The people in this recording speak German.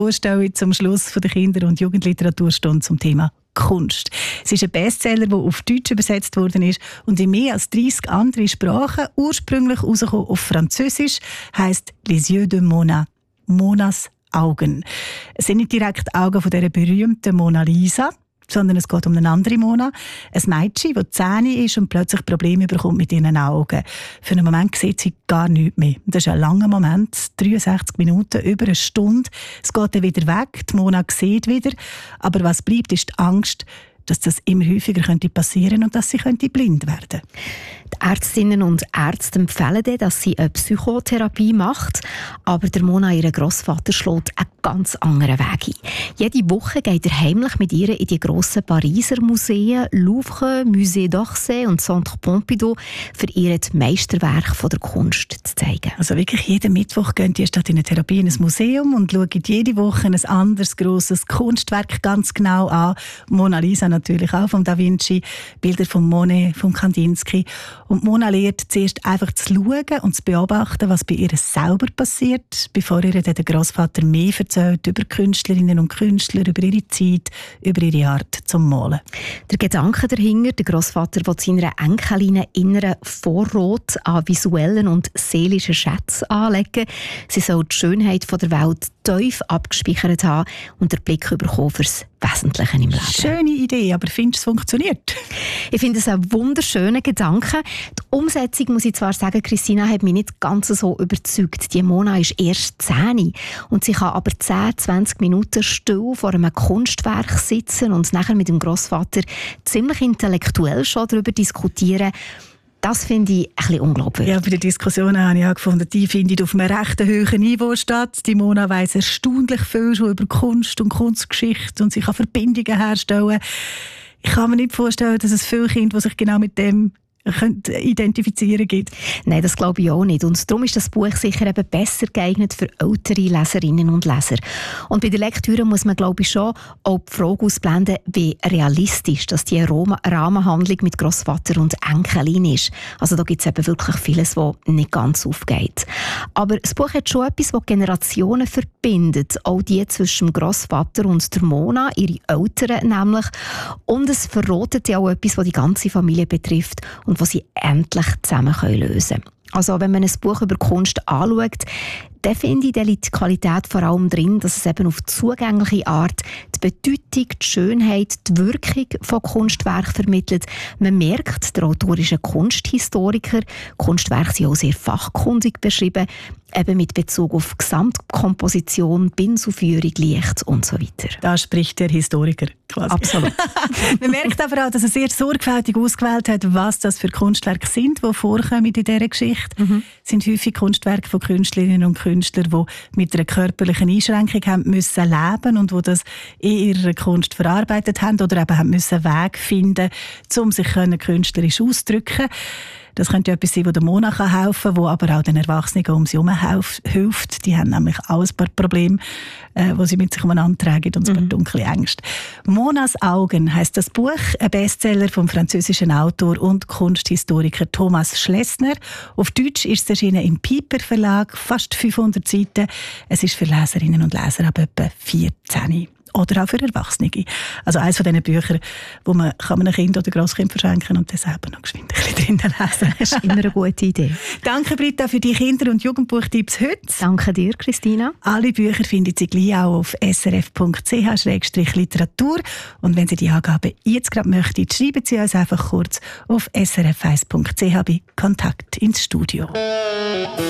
Vorstelle zum Schluss von der Kinder- und Jugendliteraturstunde zum Thema Kunst. Es ist ein Bestseller, der auf Deutsch übersetzt worden ist und in mehr als 30 andere Sprachen, ursprünglich rausgekommen auf Französisch, heisst «Les yeux de Mona», Monas Augen. Es sind nicht direkt Augen von dieser berühmten Mona Lisa, sondern es geht um eine andere Mona, ein Mädchen, das 10 ist und plötzlich Probleme bekommt mit ihren Augen. Für einen Moment sieht sie gar nichts mehr. Das ist ein langer Moment, 63 Minuten, über eine Stunde. Es geht dann wieder weg, die Mona sieht wieder, aber was bleibt, ist die Angst, dass das immer häufiger passieren könnte und dass sie blind werden könnte. Die Ärztinnen und Ärzte empfehlen dann, dass sie eine Psychotherapie macht, aber der Mona, ihr Grossvater, schlägt einen ganz anderen Weg ein. Jede Woche geht er heimlich mit ihr in die grossen Pariser Museen, Louvre, Musée d'Orsay und Centre Pompidou, für ihr die Meisterwerke der Kunst zu zeigen. Also wirklich jeden Mittwoch gehen die statt in eine Therapie in ein Museum und schauen jede Woche ein anderes grosses Kunstwerk ganz genau an. Mona Lisa natürlich auch, von Da Vinci, Bilder von Monet, von Kandinsky. Und Mona lernt zuerst einfach zu schauen und zu beobachten, was bei ihr selber passiert, bevor ihr der Grossvater mehr erzählt über Künstlerinnen und Künstler, über ihre Zeit, über ihre Art zum Malen. Der Gedanke dahinter, der Grossvater will seiner Enkelin inneren Vorrat an visuellen und seelischen Schätzen anlegen. Sie soll die Schönheit der Welt tief abgespeichert haben und den Blick bekommen für das Wesentliche im Leben. Schöne Idee, aber findest du, es funktioniert? Ich finde es einen wunderschönen Gedanken. Die Umsetzung, muss ich zwar sagen, Christina hat mich nicht ganz so überzeugt. Die Mona ist erst 10 und sie kann aber 10-20 Minuten still vor einem Kunstwerk sitzen und nachher mit dem Grossvater ziemlich intellektuell schon darüber diskutieren. Das finde ich ein bisschen unglaublich. Ja, bei den Diskussionen habe ich auch gefunden, die findet auf einem recht hohen Niveau statt. Die Mona weiss erstaunlich viel schon über Kunst und Kunstgeschichte und sie kann Verbindungen herstellen. Ich kann mir nicht vorstellen, dass es viele Kinder, die sich genau mit dem identifizieren gibt. Nein, das glaube ich auch nicht. Und darum ist das Buch sicher eben besser geeignet für ältere Leserinnen und Leser. Und bei der Lektüre muss man, glaube ich, schon auch die Frage ausblenden, wie realistisch dass die Rahmenhandlung mit Grossvater und Enkelin ist. Also da gibt es eben wirklich vieles, was nicht ganz aufgeht. Aber das Buch hat schon etwas, das Generationen verbindet. Auch die zwischen dem Grossvater und der Mona, ihre Eltern nämlich. Und es verratet ja auch etwas, was die ganze Familie betrifft und was sie endlich zusammen lösen können. Also wenn man ein Buch über Kunst anschaut, dann finde ich, da liegt die Qualität vor allem drin, dass es eben auf zugängliche Art die Bedeutung, die Schönheit, die Wirkung von Kunstwerken vermittelt. Man merkt, der Autor ist ein Kunsthistoriker. Kunstwerke sind auch sehr fachkundig beschrieben, eben mit Bezug auf Gesamtkomposition, Pinselführung, Licht und so weiter. Da spricht der Historiker quasi. Absolut. Man merkt aber auch, dass er sehr sorgfältig ausgewählt hat, was das für Kunstwerke sind, die vorkommen in dieser Geschichte. Es sind häufig Kunstwerke von Künstlerinnen und Künstlern, die mit einer körperlichen Einschränkung haben müssen leben und die das in ihrer Kunst verarbeitet haben oder eben haben müssen Weg finden, um sich künstlerisch auszudrücken. Das könnte etwas sein, das der Mona helfen kann, wo aber auch den Erwachsenen um sie herum hilft. Die haben nämlich auch ein paar Probleme, die sie mit sich umeinander tragen und ein paar dunkle Ängste. «Monas Augen» heisst das Buch, ein Bestseller vom französischen Autor und Kunsthistoriker Thomas Schlessner. Auf Deutsch ist es erschienen im Piper Verlag, fast 500 Seiten. Es ist für Leserinnen und Leser ab etwa 14. Oder auch für Erwachsene. Also eines von diesen Büchern, wo man einem Kind oder Grosskind verschenken und dann selber noch geschwind ein bisschen drinnen lesen. Das ist immer eine gute Idee. Danke, Britta, für die Kinder- und Jugendbuchtipps heute. Danke dir, Christina. Alle Bücher finden Sie gleich auch auf srf.ch/literatur. Und wenn Sie die Angaben jetzt gerade möchten, schreiben Sie uns einfach kurz auf srf1.ch bei Kontakt ins Studio.